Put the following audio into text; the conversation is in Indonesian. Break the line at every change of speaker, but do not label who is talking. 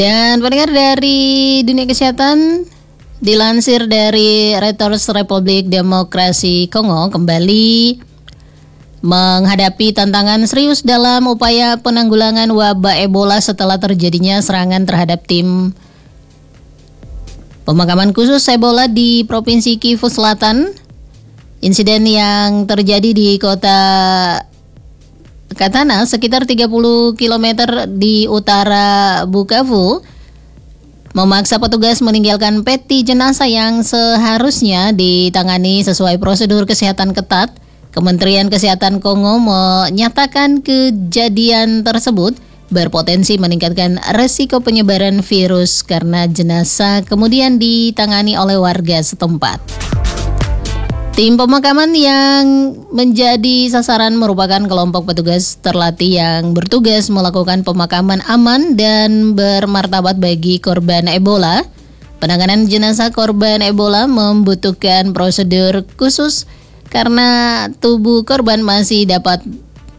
Dan pendengar dari dunia kesehatan, dilansir dari Reuters, Republik Demokrasi Kongo kembali menghadapi tantangan serius dalam upaya penanggulangan wabah Ebola setelah terjadinya serangan terhadap tim pemakaman khusus Ebola di Provinsi Kivu Selatan. Insiden yang terjadi di kota Katana sekitar 30 km di utara Bukavu memaksa petugas meninggalkan peti jenazah yang seharusnya ditangani sesuai prosedur kesehatan ketat. Kementerian Kesehatan Kongo menyatakan kejadian tersebut berpotensi meningkatkan resiko penyebaran virus karena jenazah kemudian ditangani oleh warga setempat. Tim pemakaman yang menjadi sasaran merupakan kelompok petugas terlatih yang bertugas melakukan pemakaman aman dan bermartabat bagi korban Ebola. Penanganan jenazah korban Ebola membutuhkan prosedur khusus karena tubuh korban masih dapat